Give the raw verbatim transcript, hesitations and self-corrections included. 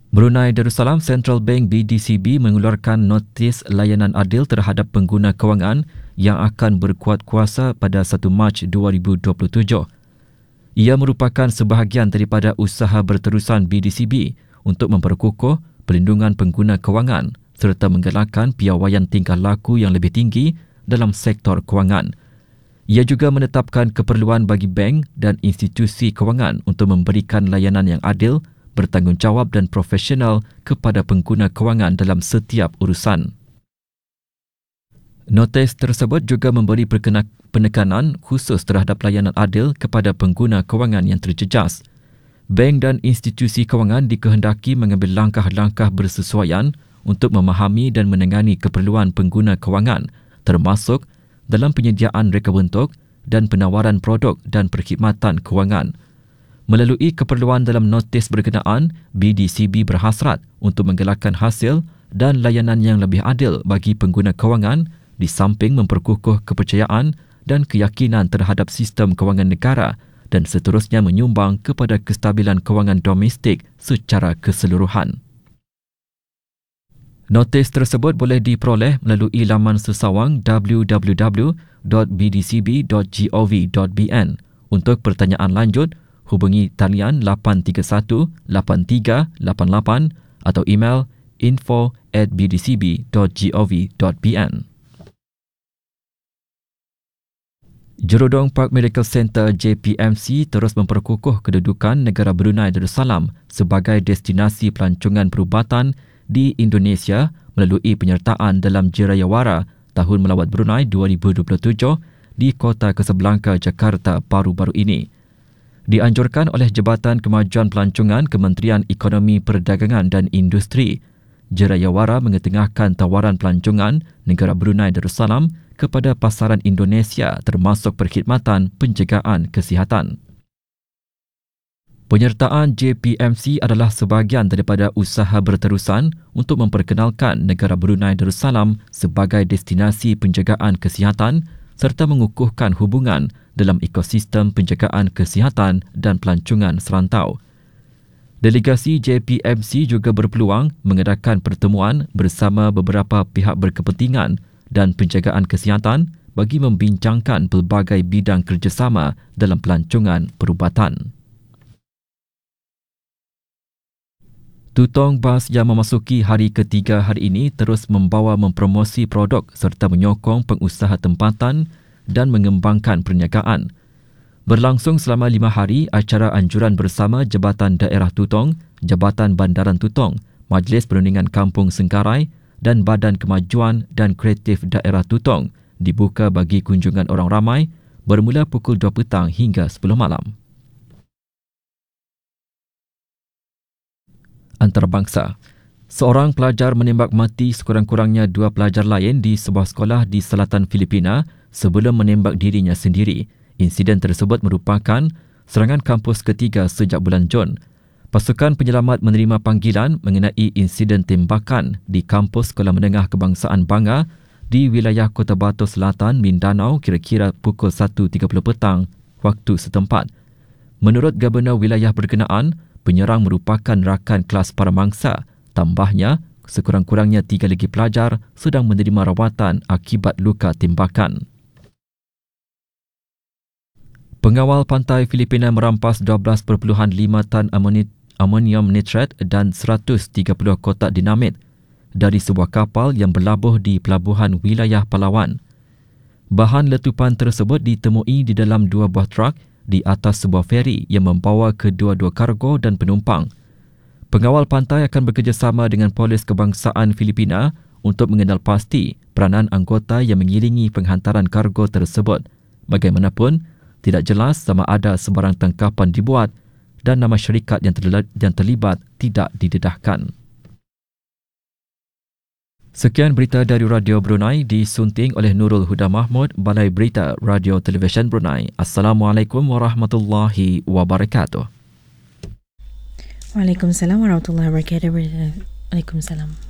Brunei Darussalam Central Bank B D C B mengeluarkan notis layanan adil terhadap pengguna kewangan yang akan berkuat kuasa pada satu Mac dua ribu dua puluh tujuh. Ia merupakan sebahagian daripada usaha berterusan B D C B untuk memperkukuh perlindungan pengguna kewangan serta menggalakkan piawaian tingkah laku yang lebih tinggi dalam sektor kewangan. Ia juga menetapkan keperluan bagi bank dan institusi kewangan untuk memberikan layanan yang adil, bertanggungjawab dan profesional kepada pengguna kewangan dalam setiap urusan. Notis tersebut juga memberi penekanan khusus terhadap layanan adil kepada pengguna kewangan yang terjejas. Bank dan institusi kewangan dikehendaki mengambil langkah-langkah bersesuaian untuk memahami dan menangani keperluan pengguna kewangan, termasuk dalam penyediaan reka bentuk dan penawaran produk dan perkhidmatan kewangan. Melalui keperluan dalam notis berkenaan, B D C B berhasrat untuk menggalakkan hasil dan layanan yang lebih adil bagi pengguna kewangan di samping memperkukuh kepercayaan dan keyakinan terhadap sistem kewangan negara dan seterusnya menyumbang kepada kestabilan kewangan domestik secara keseluruhan. Notis tersebut boleh diperoleh melalui laman sesawang w w w dot b d c b dot gov dot b n. Untuk pertanyaan lanjut, hubungi talian lapan tiga satu lapan tiga lapan lapan atau email info at b d c b dot gov dot b n. Jerudong Park Medical Center J P M C terus memperkukuh kedudukan negara Brunei Darussalam sebagai destinasi pelancongan perubatan di Indonesia melalui penyertaan dalam Jirayawara Tahun Melawat Brunei dua ribu dua puluh tujuh di Kota Casablanca, Jakarta baru-baru ini. Dianjurkan oleh Jabatan Kemajuan Pelancongan Kementerian Ekonomi Perdagangan dan Industri, Jirayawara mengetengahkan tawaran pelancongan negara Brunei Darussalam kepada pasaran Indonesia termasuk perkhidmatan penjagaan kesihatan. Penyertaan J P M C adalah sebahagian daripada usaha berterusan untuk memperkenalkan negara Brunei Darussalam sebagai destinasi penjagaan kesihatan serta mengukuhkan hubungan dalam ekosistem penjagaan kesihatan dan pelancongan serantau. Delegasi J P M C juga berpeluang mengadakan pertemuan bersama beberapa pihak berkepentingan dan penjagaan kesihatan bagi membincangkan pelbagai bidang kerjasama dalam pelancongan perubatan. Tutong bas yang memasuki hari ketiga hari ini terus membawa mempromosi produk serta menyokong pengusaha tempatan dan mengembangkan perniagaan. Berlangsung selama lima hari acara anjuran bersama Jabatan Daerah Tutong, Jabatan Bandaran Tutong, Majlis Perundingan Kampung Sengkarai dan Badan Kemajuan dan Kreatif Daerah Tutong dibuka bagi kunjungan orang ramai bermula pukul dua petang hingga sepuluh malam. Antarabangsa. Seorang pelajar menembak mati sekurang-kurangnya dua pelajar lain di sebuah sekolah di selatan Filipina sebelum menembak dirinya sendiri. Insiden tersebut merupakan serangan kampus ketiga sejak bulan Jun. Pasukan penyelamat menerima panggilan mengenai insiden tembakan di kampus Sekolah Menengah Kebangsaan Bangga di wilayah Kota Batu Selatan, Mindanao kira-kira pukul satu tiga puluh petang waktu setempat. Menurut Gubernur wilayah berkenaan, penyerang merupakan rakan kelas para mangsa. Tambahnya, sekurang-kurangnya tiga lagi pelajar sedang menerima rawatan akibat luka tembakan. Pengawal pantai Filipina merampas dua belas perpuluhan lima tan amonium nitrat dan seratus tiga puluh kotak dinamit dari sebuah kapal yang berlabuh di pelabuhan wilayah Palawan. Bahan letupan tersebut ditemui di dalam dua buah truk di atas sebuah feri yang membawa kedua-dua kargo dan penumpang. Pengawal pantai akan bekerjasama dengan Polis Kebangsaan Filipina untuk mengenal pasti peranan anggota yang mengiringi penghantaran kargo tersebut. Bagaimanapun, tidak jelas sama ada sebarang tangkapan dibuat dan nama syarikat yang terlibat tidak didedahkan. Sekian berita dari Radio Brunei disunting oleh Nurul Huda Mahmud, Balai Berita Radio Televisyen Brunei. Assalamualaikum warahmatullahi wabarakatuh. Waalaikumsalam warahmatullahi wabarakatuh. Waalaikumsalam.